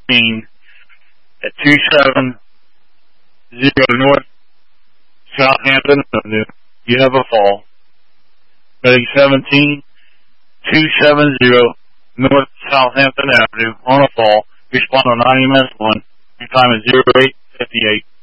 at 270 North Southampton Avenue. You have a fall. Heading 17, 270 North Southampton Avenue on a fall. Respond on 90 minutes 1. Your time is 08:58.